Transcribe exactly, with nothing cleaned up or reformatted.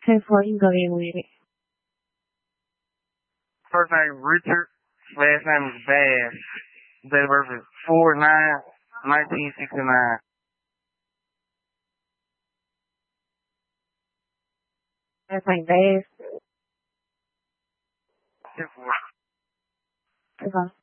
ten four, you can go ahead with it. First name Richard, last name is Bass. Date of birth is four nine nineteen sixty-nine. Last name Bass. ten four. Okay.